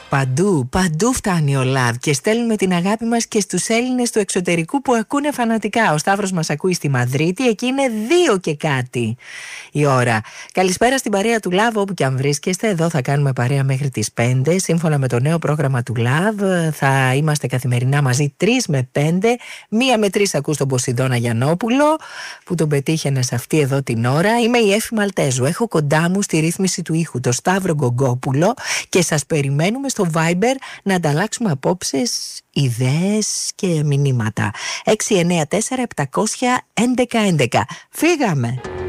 Παντού φτάνει ο Love και στέλνουμε την αγάπη μας και στους Έλληνες του εξωτερικού που ακούνε φανατικά. Ο Σταύρος μας ακούει στη Μαδρίτη, εκεί είναι 2 και κάτι η ώρα. Καλησπέρα στην παρέα του Love, όπου και αν βρίσκεστε. Εδώ θα κάνουμε παρέα μέχρι τις 5. Σύμφωνα με το νέο πρόγραμμα του Love, θα είμαστε καθημερινά μαζί 3 με 5. 1 με 3 ακούς τον Ποσειδώνα Γιαννόπουλο, που τον πετύχαινε σε αυτή εδώ την ώρα. Είμαι η Έφη Μαλτέζου. Έχω κοντά μου στη ρύθμιση του ήχου το Σταύρο Γκογκόπουλο και σας περιμένουμε στο Viber να ανταλλάξουμε απόψεις, ιδέες και μηνύματα. 694-700-1111. Φύγαμε!